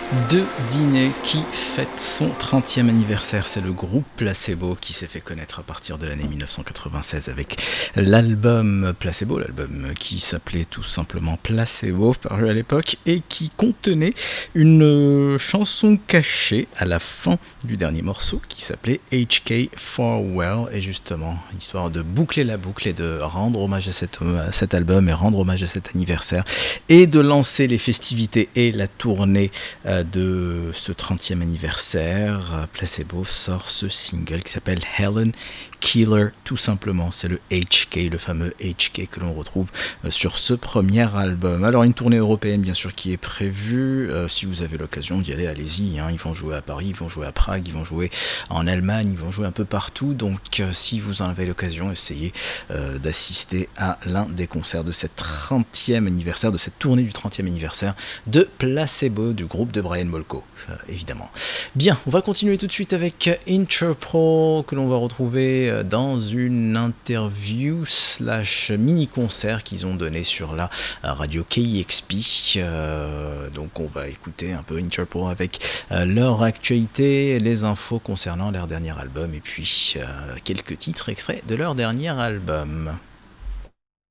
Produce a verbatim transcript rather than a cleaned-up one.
Devinez qui fête son trentième anniversaire, c'est le groupe Placebo qui s'est fait connaître à partir de l'année mille neuf cent quatre-vingt-seize avec l'album Placebo, l'album qui s'appelait tout simplement Placebo, paru à l'époque, et qui contenait une chanson cachée à la fin du dernier morceau qui s'appelait H K Farewell, et justement, histoire de boucler la boucle et de rendre hommage à, cette, à cet album et rendre hommage à cet anniversaire, et de lancer les festivités et la tournée euh, de ce trentième anniversaire, Placebo sort ce single qui s'appelle Helen Keeler, tout simplement. C'est le H K, le fameux H K que l'on retrouve sur ce premier album. Alors une tournée européenne bien sûr qui est prévue, euh, si vous avez l'occasion d'y aller, allez-y, hein. Ils vont jouer à Paris, ils vont jouer à Prague, ils vont jouer en Allemagne, ils vont jouer un peu partout, donc euh, si vous en avez l'occasion, essayez euh, d'assister à l'un des concerts de cette trentième anniversaire, de cette tournée du trentième anniversaire de Placebo, du groupe de Brian Molko, euh, évidemment. Bien, on va continuer tout de suite avec Interpol, que l'on va retrouver dans une interview slash mini-concert qu'ils ont donné sur la radio K E X P. Euh, donc on va écouter un peu Interpol avec euh, leur actualité, les infos concernant leur dernier album et puis euh, quelques titres extraits de leur dernier album.